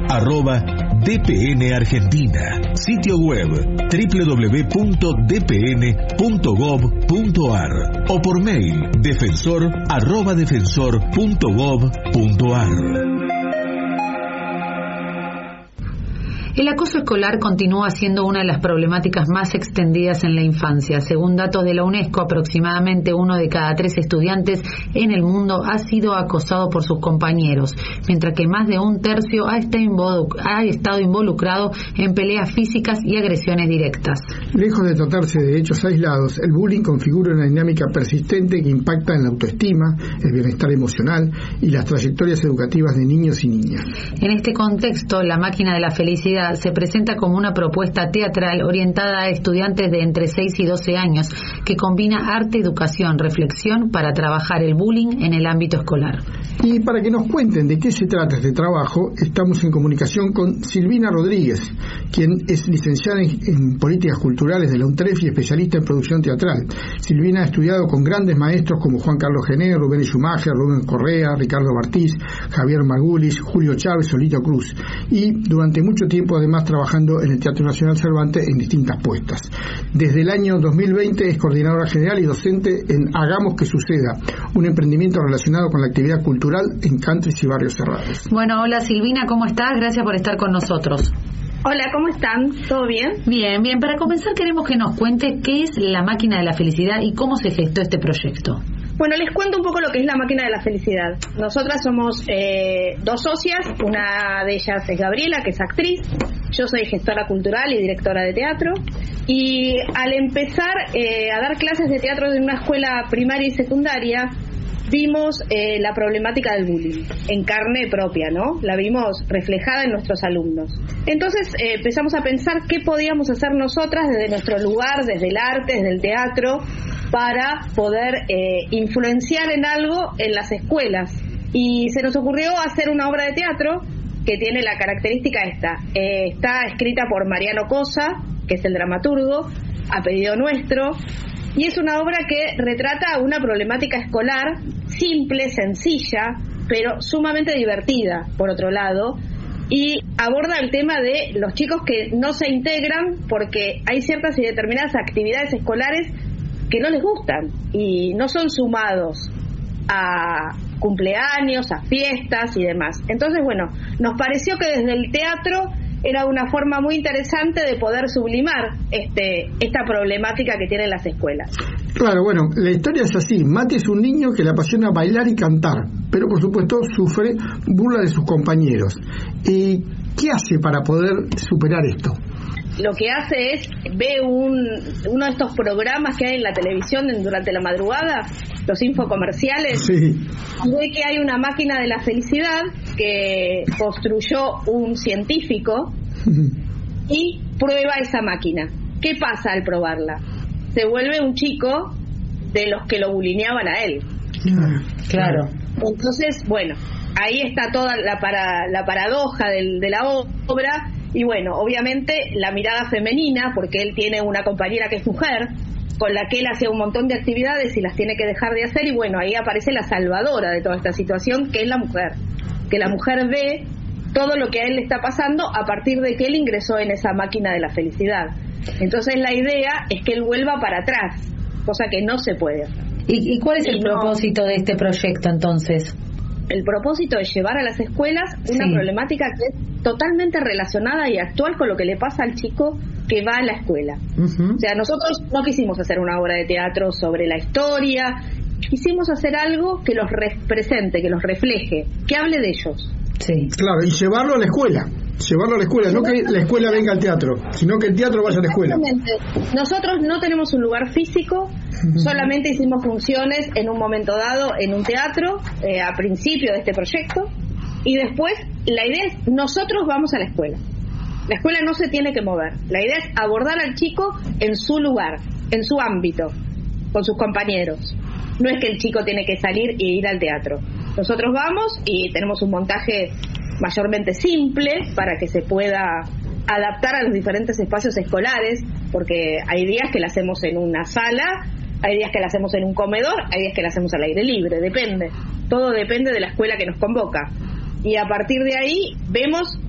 @DPN-Argentina. Sitio web www.dpn.gov.ar o por mail defensor@defensor.gov.ar. El acoso escolar continúa siendo una de las problemáticas más extendidas en la infancia. Según datos de la UNESCO, aproximadamente 1 de cada 3 estudiantes en el mundo ha sido acosado por sus compañeros, mientras que más de 1/3 ha estado involucrado en peleas físicas y agresiones directas. Lejos de tratarse de hechos aislados, el bullying configura una dinámica persistente que impacta en la autoestima, el bienestar emocional y las trayectorias educativas de niños y niñas. En este contexto, La máquina de la felicidad se presenta como una propuesta teatral orientada a estudiantes de entre 6 y 12 años que combina arte, educación, reflexión para trabajar el bullying en el ámbito escolar. Y para que nos cuenten de qué se trata este trabajo, estamos en comunicación con Silvina Rodríguez, quien es licenciada en Políticas Culturales de la UNTREF y especialista en producción teatral. Silvina ha estudiado con grandes maestros como Juan Carlos Gené, Rubén Schumacher, Rubén Correa, Ricardo Bartiz, Javier Magulis, Julio Chávez, Solito Cruz, y durante mucho tiempo además trabajando en el Teatro Nacional Cervantes en distintas puestas. Desde el año 2020 es coordinadora general y docente en Hagamos que Suceda, un emprendimiento relacionado con la actividad cultural en countries y barrios cerrados. Bueno, hola Silvina, ¿cómo estás? Gracias por estar con nosotros. Hola, ¿cómo están? ¿Todo bien? Bien, bien. Para comenzar queremos que nos cuente qué es La máquina de la felicidad y cómo se gestó este proyecto. Bueno, les cuento un poco lo que es La máquina de la felicidad. Nosotras somos 2 socias, una de ellas es Gabriela, que es actriz, yo soy gestora cultural y directora de teatro, y al empezar a dar clases de teatro en una escuela primaria y secundaria, vimos la problemática del bullying en carne propia, ¿no? La vimos reflejada en nuestros alumnos. Entonces empezamos a pensar qué podíamos hacer nosotras desde nuestro lugar, desde el arte, desde el teatro, para poder influenciar en algo en las escuelas. Y se nos ocurrió hacer una obra de teatro que tiene la característica esta. Está escrita por Mariano Cosa, que es el dramaturgo, a pedido nuestro, y es una obra que retrata una problemática escolar simple, sencilla, pero sumamente divertida, por otro lado, y aborda el tema de los chicos que no se integran porque hay ciertas y determinadas actividades escolares que no les gustan y no son sumados a cumpleaños, a fiestas y demás. Entonces, bueno, nos pareció que desde el teatro era una forma muy interesante de poder sublimar esta problemática que tienen las escuelas. Claro, bueno, la historia es así. Mati es un niño que le apasiona bailar y cantar, pero por supuesto sufre burla de sus compañeros. ¿Y qué hace para poder superar esto? Lo que hace es, ve uno de estos programas que hay en la televisión durante la madrugada, los infocomerciales, sí. Ve que hay una máquina de la felicidad que construyó un científico y prueba esa máquina. ¿Qué pasa al probarla? Se vuelve un chico de los que lo bulineaban a él. Claro. Entonces, bueno, ahí está toda la paradoja de la obra. Y bueno, obviamente la mirada femenina, porque él tiene una compañera que es mujer, con la que él hace un montón de actividades y las tiene que dejar de hacer, y bueno, ahí aparece la salvadora de toda esta situación, que es la mujer, que la mujer ve todo lo que a él le está pasando a partir de que él ingresó en esa máquina de la felicidad. Entonces la idea es que él vuelva para atrás, cosa que no se puede hacer. ¿Y cuál es el propósito de este proyecto entonces? El propósito es llevar a las escuelas una problemática que es totalmente relacionada y actual con lo que le pasa al chico que va a la escuela. O sea, nosotros no quisimos hacer una obra de teatro sobre la historia, quisimos hacer algo que los represente, que los refleje, que hable de ellos. Sí. Claro, y llevarlo a la escuela. No que la escuela venga al teatro, sino que el teatro vaya a la escuela. Nosotros no tenemos un lugar físico, solamente hicimos funciones en un momento dado en un teatro, a principio de este proyecto, y después la idea es, nosotros vamos a la escuela. La escuela no se tiene que mover. La idea es abordar al chico en su lugar, en su ámbito, con sus compañeros. No es que el chico tiene que salir e ir al teatro. Nosotros vamos y tenemos un montaje mayormente simple para que se pueda adaptar a los diferentes espacios escolares, porque hay días que la hacemos en una sala, hay días que la hacemos en un comedor, hay días que la hacemos al aire libre, depende. Todo depende de la escuela que nos convoca. Y a partir de ahí vemos